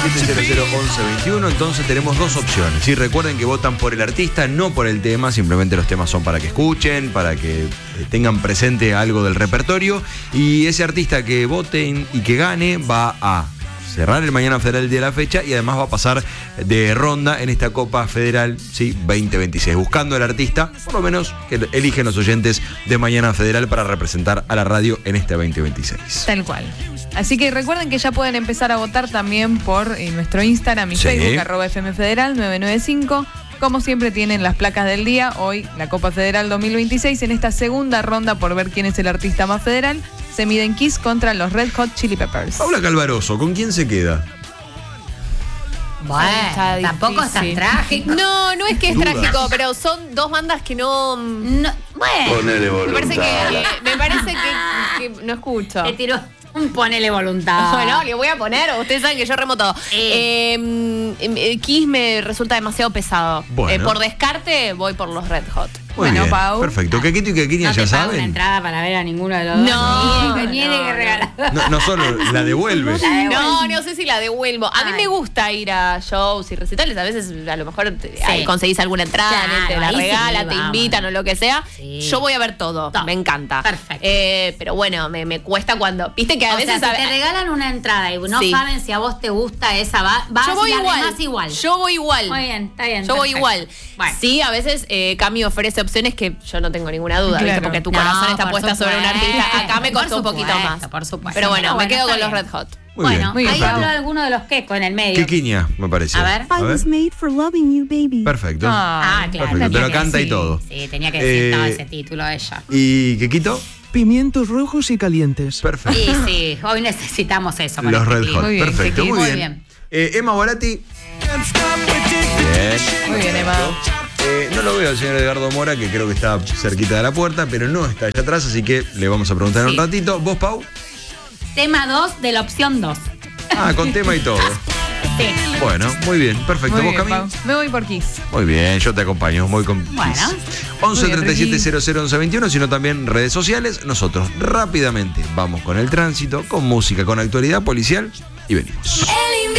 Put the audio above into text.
3770-1121. Entonces tenemos dos opciones. Y recuerden que votan por el artista, no por el tema. Simplemente los temas son para que escuchen, para que tengan presente algo del repertorio. Y ese artista que voten y que gane va a cerrar el Mañana Federal el día de la fecha y además va a pasar de ronda en esta Copa Federal 2026, buscando al artista, por lo menos que eligen los oyentes de Mañana Federal para representar a la radio en este 2026. Tal cual. Así que recuerden que ya pueden empezar a votar también por nuestro Instagram y Facebook, @FMFederal 995. Como siempre tienen las placas del día, hoy la Copa Federal 2026 en esta segunda ronda por ver quién es el artista más federal. Se miden Kiss contra los Red Hot Chili Peppers. Paula Calvaroso, ¿con quién se queda? Bueno, tampoco es tan trágico. No es que es trágico, pero son dos bandas que no bueno. Me parece que no escucho. Te tiró un ponele voluntad. Bueno, le voy a poner, ustedes saben que yo remoto. Kiss me resulta demasiado pesado. Bueno. Por descarte voy por los Red Hot. Muy bien, Pau. perfecto. Quequito y Quequiña ya saben. No te pago una entrada para ver a ninguno de los dos. No, tiene que regalar. No solo la devuelve. No sé si la devuelvo. A mí me gusta ir a shows y recitales. A veces a lo mejor conseguís alguna entrada, Claro, te la ahí sí, regala, te vamos. invitan o lo que sea. Sí. Yo voy a ver todo. Todo. Me encanta. Perfecto. Pero bueno, me cuesta cuando. Viste que a veces. Si te regalan una entrada y no Sí. saben si a vos te gusta esa, vas Yo voy y las igual. demás igual. Yo voy igual. Muy bien, está bien. Yo voy perfecto. igual. Bueno. Sí, a veces Cami ofrece opciones que yo no tengo ninguna duda, ¿viste? Claro. Porque tu No, corazón está por puesta sobre un supuesto. artista. Acá me Por costó un poquito supuesto, más. por supuesto. Pero bueno, me quedo está con los bien. Red Hot. Muy bien. Bueno, ahí bien. hablo de alguno de los quecos en el medio. Quequiña, me parece. A ver. I was made for loving you, baby. Perfecto. Ah, claro. Perfecto, te tenía lo que canta y decir. todo. Sí, tenía que decir todo ese título ella. ¿Y Quequito? Pimientos rojos y calientes. Perfecto. Sí, sí, hoy necesitamos eso. con Los este Red clima. Hot. Muy bien, Perfecto, Quequi. muy Muy bien. bien. Emma Borati. Bien. Muy bien, Emma. No lo veo al señor Edgardo Mora, que creo que está cerquita de la puerta, pero no está allá atrás, así que le vamos a preguntar en un Sí. ratito. ¿Vos, Pau? Tema 2 de la opción 2. Ah, con tema y todo. Sí. Bueno, muy bien, perfecto. Muy ¿Vos, bien, Cami? Pau. Me voy por Kiss. Muy bien, yo te acompaño, muy con Bueno. 11 Muy bien, 37 00 11 21, sino también redes sociales. Nosotros rápidamente vamos con el tránsito, con música, con actualidad policial y venimos.